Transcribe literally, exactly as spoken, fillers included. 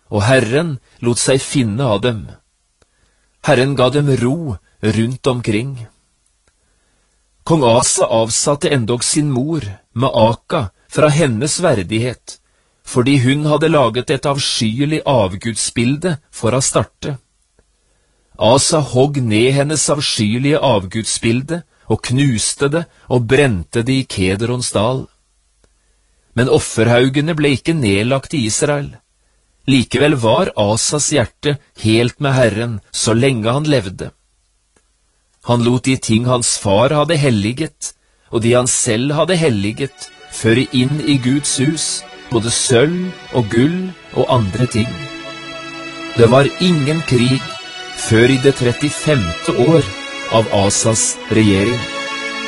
og Herren lot seg finne av dem. Herren ga dem ro rundt omkring. Kong Asa avsatte endog sin mor, Maaka, fra hennes verdighet, fordi hun hadde laget et avskyelig avgudsbilde for å starte. Asa hogg ned hennes avskyelige avgudsbilde og knuste det og brente det i Kederons dal. Men offerhaugene ble ikke nedlagt i Israel. Likevel var Asas hjerte helt med Herren så lenge han levde. Han lot de ting hans far hadde helliget, og de han selv hadde helliget, føre inn i Guds hus, både sølv og gull og andre ting. Det var ingen krig før i det trettifemte år av Asas regjering.